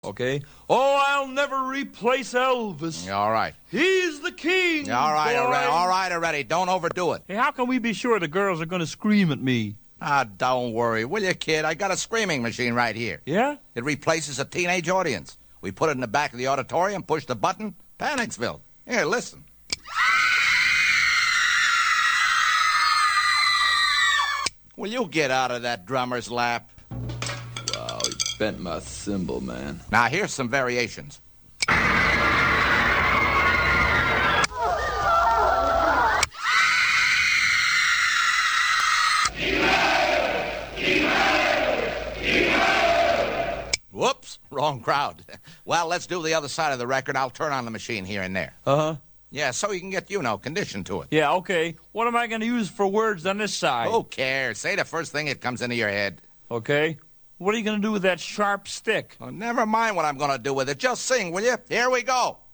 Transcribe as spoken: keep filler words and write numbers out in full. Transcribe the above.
Okay. Oh, I'll never replace Elvis. All right. He's the king. All right, boy. already. All right, already. Don't overdo it. Hey, how can we be sure the girls are going to scream at me? Ah, don't worry, will you, kid? I got a screaming machine right here. Yeah? It replaces a teenage audience. We put it in the back of the auditorium, push the button, Panicsville. Here, listen. Will you get out of that drummer's lap? Wow, he bent my cymbal, man. Now, here's some variations. Whoops, wrong crowd. Well, let's do the other side of the record. I'll turn on the machine here and there. Uh-huh. Yeah, so you can get, you know, conditioned to it. Yeah, okay. What am I going to use for words on this side? Who cares? Say the first thing that comes into your head. Okay. What are you going to do with that sharp stick? Oh, never mind what I'm going to do with it. Just sing, will you? Here we go.